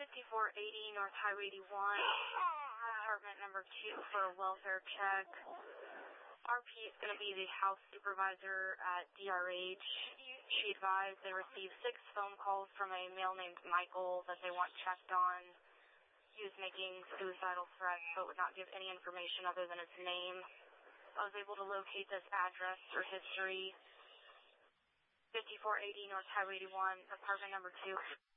5480 North Highway 81, apartment number 2 for a welfare check. RP is going to be the house supervisor at DRH. She advised they received 6 phone calls from a male named Michael that they want checked on. He was making suicidal threats, but would not give any information other than his name. I was able to locate this address through history. 5480 North Highway 81, apartment number 2.